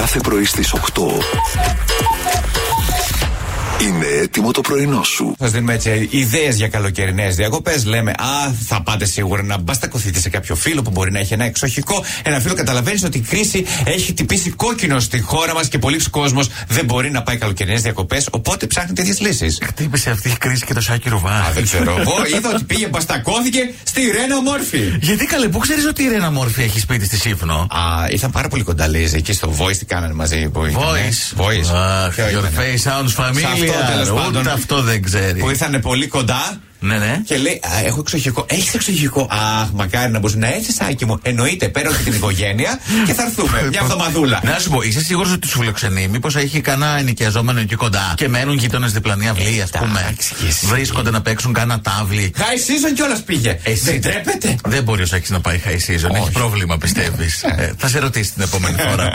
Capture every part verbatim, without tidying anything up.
Κάθε πρωί στις οκτώ. Είναι έτοιμο το πρωινό σου. Σας δίνουμε έτσι ιδέες για καλοκαιρινές διακοπές. Λέμε, α, θα πάτε σίγουρα να μπαστακωθείτε σε κάποιο φίλο που μπορεί να έχει ένα εξοχικό. Ένα φίλο, καταλαβαίνεις ότι η κρίση έχει τυπήσει κόκκινο στη χώρα μας και πολλοί κόσμος δεν μπορεί να πάει καλοκαιρινές διακοπές. Οπότε ψάχνει τέτοιες λύσεις. Χτύπησε αυτή η κρίση και το Σάκη Ρουβά. Α, δεν ξέρω. Εγώ είδα ότι πήγε, μπαστακώθηκε στη Ρένα Μόρφη. Γιατί καλέ, πού ξέρεις ότι η Ρένα Μόρφη έχει σπίτι στη Σύφνο? Α, ήρθαν πάρα πολύ κοντά, λέει, εκεί στο Voice, τι κάνανε μαζί. Που Voice. Voice. Uh, your face sounds familiar. Ούτε αυτό δεν ξέρει. Που ήρθαν πολύ κοντά. Ναι, ναι. Και λέει, α, έχω εξοχικό. Έχεις εξοχικό? Αχ, μακάρι να μπορούσε να έρθει, Σάκη μου. Εννοείται, παίρνω και την οικογένεια και θα έρθουμε. Μια εβδομαδούλα. Να σου πω, είσαι σίγουρος ότι σου φιλοξενεί? Μήπως έχει κανένα ενοικιαζόμενο εκεί κοντά και μένουν γείτονες διπλανή αυλή, ας πούμε. Βρίσκονται να παίξουν κανένα τάβλι. High season κιόλας πήγε. Εσύ δεν τρέπεται. Δεν μπορεί ο Σάκης να πάει high season. Όχι. Έχει πρόβλημα, πιστεύεις? ε, θα σε ρωτήσει την επόμενη φορά.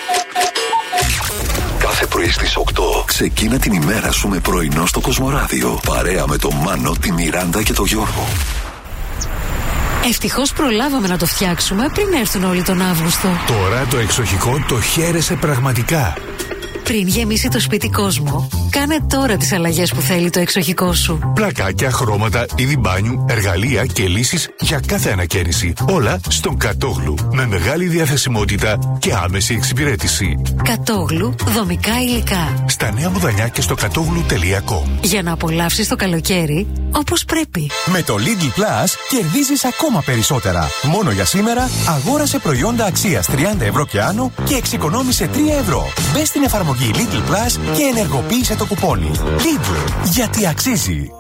Κάθε πρωί στις οκτώ ξεκίνα την ημέρα σου με πρωινό στο Κοσμοράδιο. Παρέα με τον Μάνο, τη Μιράντα και τον Γιώργο. Ευτυχώς προλάβαμε να το φτιάξουμε πριν έρθουν όλοι τον Αύγουστο. Τώρα το εξοχικό το χαίρεσαι πραγματικά. Πριν γεμίσει το σπίτι κόσμο, κάνε τώρα τις αλλαγές που θέλει το εξοχικό σου. Πλακάκια, χρώματα, είδη μπάνιου, εργαλεία και λύσεις για κάθε ανακαίνιση. Όλα στον Κατόγλου. Με μεγάλη διαθεσιμότητα και άμεση εξυπηρέτηση. Κατόγλου, δομικά υλικά. Στα Νέα Μουδανιά και στο κατόγλου τελεία κομ. Για να απολαύσεις το καλοκαίρι όπως πρέπει. Με το Lidl Plus κερδίζεις ακόμα περισσότερα. Μόνο για σήμερα αγόρασε προϊόντα αξίας τριάντα ευρώ και άνω και εξοικονόμησε τρία ευρώ. Μπες στην εφαρμογή Lidl Plus και ενεργοποίησε το κουπόνι. Lidl, γιατί αξίζει.